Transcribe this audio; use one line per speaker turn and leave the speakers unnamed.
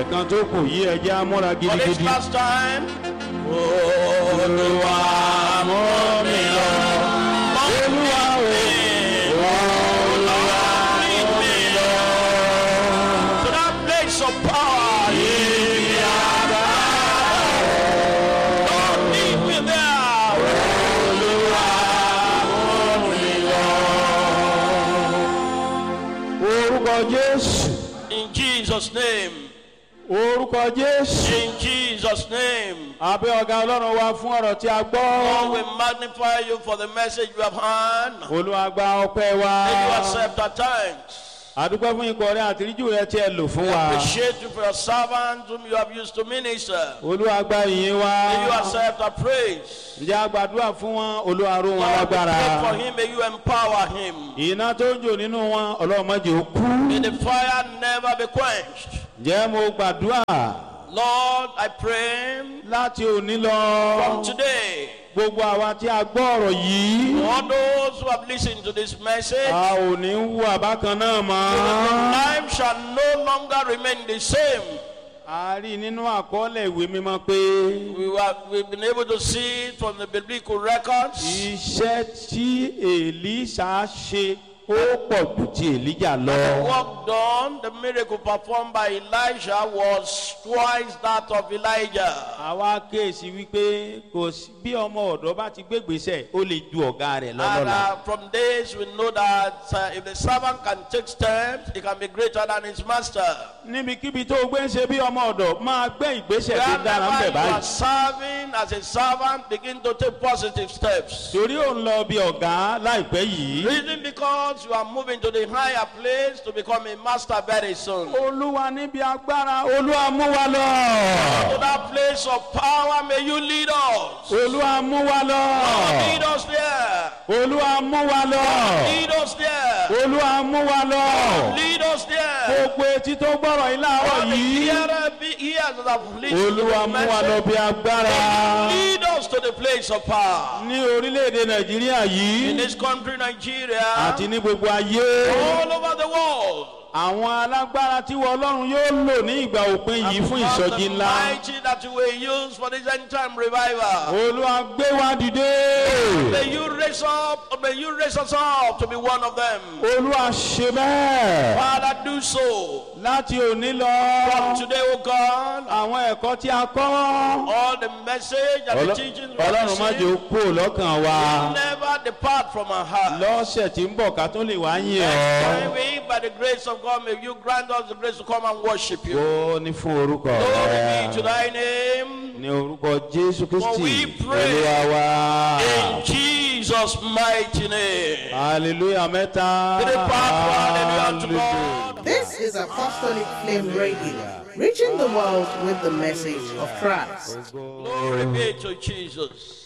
Kan tó kù yí ẹjẹ́ amúra
For this
gidigidi.
last time. Olúwa mú mi lọ.
Olúwa o.
Olúwa lead me to that place of power. Lord, lead me there. Olúwa mú mi lọ.
Orúkọ Jésù.
In Jesus' name.
Orúkọ Jésù.
In Jesus' name.
Àbẹ́ ọ̀gá Ọlọ́run wa fún ọ̀rọ̀ tí a
Lord,
gbọ́.
we magnify you for the message you have heard.
Olúwa gba ọpẹ́ wa.
May you accept our thanks.
Àdúpẹ́ fún ikọ̀ rẹ àtìríjù rẹ tí ẹ lò fún
We
wa.
appreciate you for your servants whom you have used to minister.
Olúwa gba ìyìn wa.
May you accept our praise.
Ǹjẹ́ a gbàdúrà fún wọn? Olúwa ró wọn
Lord, we
lágbára.
pray for him. May you empower him.
Iná tó ń jò nínú wọn, Ọlọ́run má jẹ́ ó kú.
May the fire never be quenched.
Ǹjẹ́ mo gbàdúrà
Lord, I pray
láti òní lọ.
from today,
Gbogbo àwa tí a gbọ́ ọ̀rọ̀ yìí.
all those who have listened to this message,
A ò ní wú àbákan náà mọ́.
life shall no longer remain the same.
A rí nínú àkọọ́lẹ̀ ìwé mímọ́ pé
We've been able to see it from the biblical records.
iṣẹ́ tí Èlíṣà ṣe ó pọ̀ jù ti Èlíjà lọ.
The work done, the miracle performed by Elijah was twice that of Elijah.
Àwa kéèsì wípé kò sí bí ọmọ ọ̀dọ́ bá ti gbégbèsè ó lè ju ọ̀gá rẹ̀
And
lọ́lọ́la.
from this we know that if the servant can take steps, he can be greater than his master.
Níbikíbi tó o gbé ń ṣe bí ọmọ ọ̀dọ́ máa gbé ìgbésẹ̀ tó dára ń
Wherever
bẹ̀
you are
báyìí.
serving as a servant, begin to take positive steps.
Torí ò ń lọ bí ọ̀gá láìpẹ́ yìí.
Reason because you are moving to the higher place to become a master very soon. To
Olúwa níbi agbára, Olúwa mú wa lọ.
that place of power, may you lead us.
Olúwa mú wa lọ.
Lead us there.
Olúwa mú wa lọ.
Lead us there.
Olúwa mú wa lọ.
Lead us there.
Gbogbo etí tó gbọ́rọ̀ yìí láàárọ̀
All the
yìí.
ears that have listened to
Olúwa
the
mú wa lọ
message,
bí agbára.
lead us to the place of power.
Ní orílẹ̀-èdè Nàìjíríà
In
yìí
this country, Nigeria,
àti ní gbogbo ayé.
all over the world,
Àwọn alágbára tí wọ́n Ọlọ́run yóò lò ní ìgbà òpin yìí fún
because
ìsọjí
the
ńlá.
mighty that you will use for this end time revival.
Olúwa gbé wa dìde.
May you raise us up to be one of them.
Olúwa ṣe bẹ́ẹ̀.
Father, do so.
Láti òní lọ.
From today, O God,
Àwọn ẹ̀kọ́ tí a kọ́.
all the message and the teachings we have
Ọlọ́run má jẹ́ ó
received
kúrò lọ́kàn wa.
never depart from our heart.
Lọ́sẹ̀ tí ń bọ̀ ká tó lè wá yìn
Next
ọ́.
time we, by the grace of God, may you grant us the grace to come and worship you.
Ó ní fún orúkọ
Glory
rẹ̀.
be to thy name.
Ní orúkọ Jésù
For we
Kristi.
pray
Olúwa wa.
in Jesus' mighty name.
Hallelujah mẹ́ta.
To the power, hallelujah unto God.
This is Apostolic Flame Radio, reaching the world with the message of Christ.
Glory be to Jesus.